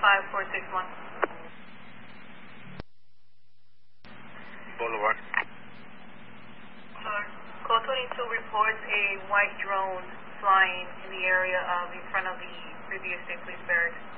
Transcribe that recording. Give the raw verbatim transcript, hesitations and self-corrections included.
five four six one. Boulevard. Sir, call twenty-two reports a white drone flying in the area of in front of the Revere State Police Barracks.